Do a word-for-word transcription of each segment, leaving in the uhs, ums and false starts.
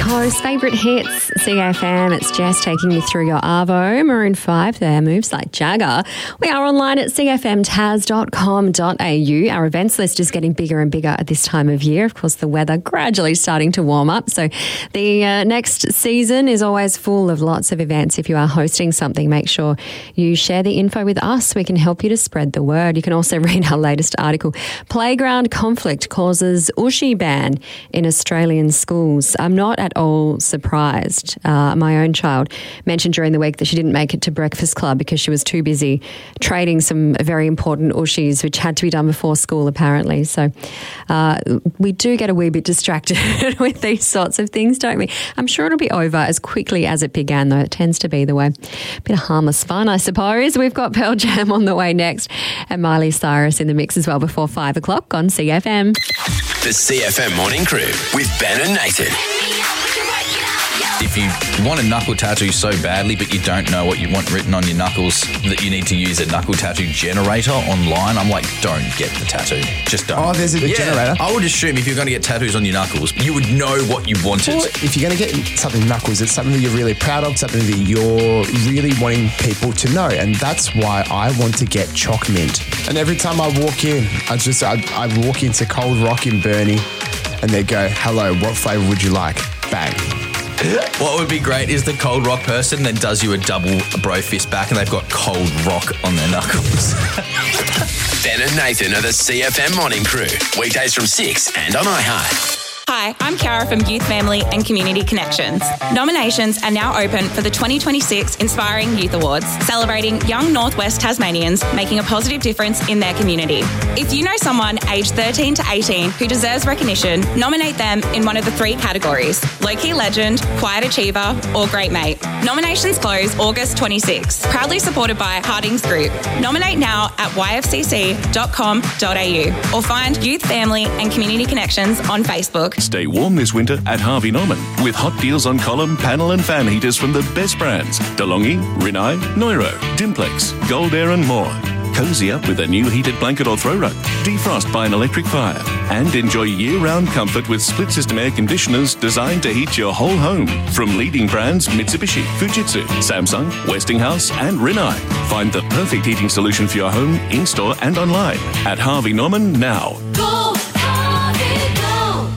Coast, favourite hits, C F M. It's Jess taking you through your Arvo. Maroon five there, moves like Jagger. We are online at c f m taz dot com dot a u. Our events list is getting bigger and bigger at this time of year. Of course, the weather gradually starting to warm up. So the uh, next season is always full of lots of events. If you are hosting something, make sure you share the info with us. We can help you to spread the word. You can also read our latest article. Playground conflict causes Ushi ban in Australian schools. I'm not at all surprised. Uh, my own child mentioned during the week that she didn't make it to breakfast club because she was too busy trading some very important ushis, which had to be done before school apparently. So uh, we do get a wee bit distracted with these sorts of things, don't we? I'm sure it'll be over as quickly as it began, though. It tends to be the way. Bit of harmless fun, I suppose. We've got Pearl Jam on the way next and Miley Cyrus in the mix as well before five o'clock on C F M. The C F M Morning Crew with Ben and Nathan. If you want a knuckle tattoo so badly but you don't know what you want written on your knuckles, that you need to use a knuckle tattoo generator online, I'm like, don't get the tattoo. Just don't. Oh, there's a yeah, generator? I would assume if you're going to get tattoos on your knuckles, you would know what you wanted. Or if you're going to get something knuckles, it's something that you're really proud of, something that you're really wanting people to know. And that's why I want to get Choc Mint. And every time I walk in, I just I, I walk into Cold Rock in Burnie and they go, hello, what flavour would you like? Bang. What would be great is the Cold Rock person then does you a double bro fist back and they've got Cold Rock on their knuckles. Ben and Nathan are the C F M Morning Crew. Weekdays from six and on iHeart. Hi, I'm Cara from Youth, Family and Community Connections. Nominations are now open for the twenty twenty-six Inspiring Youth Awards, celebrating young Northwest Tasmanians making a positive difference in their community. If you know someone aged thirteen to eighteen who deserves recognition, nominate them in one of the three categories: Low-Key Legend, Quiet Achiever or Great Mate. Nominations close August twenty-sixth. Proudly supported by Hardings Group. Nominate now at y f c c dot com dot a u or find Youth, Family and Community Connections on Facebook. Stay warm this winter at Harvey Norman with hot deals on column, panel and fan heaters from the best brands: DeLonghi, Rinnai, Neuro, Dimplex, Gold Air and more. Cozy up with a new heated blanket or throw rug. Defrost by an electric fire. And enjoy year-round comfort with split-system air conditioners designed to heat your whole home. From leading brands Mitsubishi, Fujitsu, Samsung, Westinghouse and Rinnai. Find the perfect heating solution for your home, in-store and online at Harvey Norman now. Go, Harvey, go!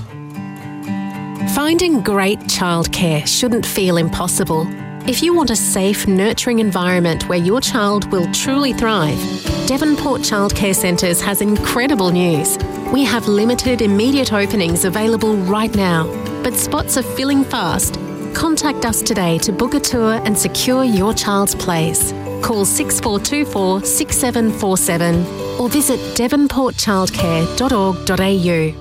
Finding great childcare shouldn't feel impossible. If you want a safe, nurturing environment where your child will truly thrive, Devonport Childcare Centres has incredible news. We have limited immediate openings available right now, but spots are filling fast. Contact us today to book a tour and secure your child's place. Call six four two four, six seven four seven or visit devonport childcare dot org dot a u.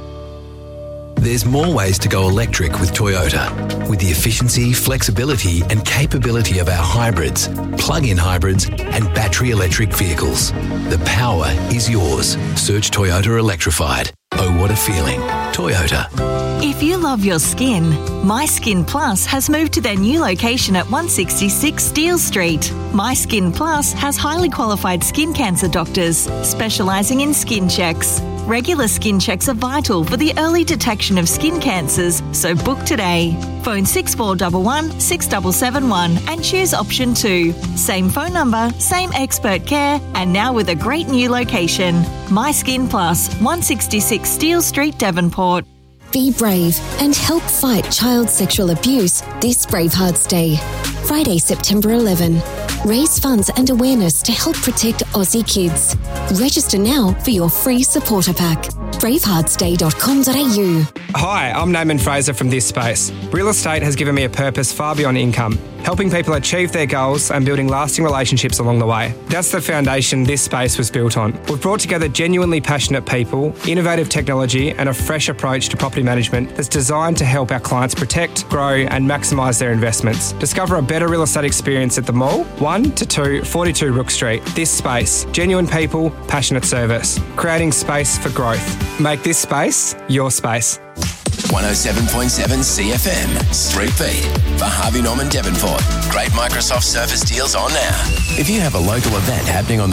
There's more ways to go electric with Toyota. With the efficiency, flexibility and capability of our hybrids, plug-in hybrids and battery electric vehicles. The power is yours. Search Toyota Electrified. Oh, what a feeling. Toyota. If you love your skin, My Skin Plus has moved to their new location at one sixty-six Steele Street. My Skin Plus has highly qualified skin cancer doctors specialising in skin checks. Regular skin checks are vital for the early detection of skin cancers, so book today. Phone six four one one, six seven seven one and choose option two. Same phone number, same expert care, and now with a great new location. My Skin Plus, one sixty-six Steele Street, Devonport. Be brave and help fight child sexual abuse this Bravehearts Day. Friday, September eleventh. Raise funds and awareness to help protect Aussie kids. Register now for your free supporter pack. bravehearts day dot com dot a u. Hi, I'm Naaman Fraser from This Space. Real estate has given me a purpose far beyond income, helping people achieve their goals and building lasting relationships along the way. That's the foundation This Space was built on. We've brought together genuinely passionate people, innovative technology and a fresh approach to property management that's designed to help our clients protect, grow and maximise their investments. Discover a better real estate experience at the mall, one to two forty-two Rook Street. This Space. Genuine people, passionate service. Creating space for growth. Make this space your space. one oh seven point seven C F M. Street Beat for Harvey Norman Devonport. Great Microsoft Surface deals on now. If you have a local event happening on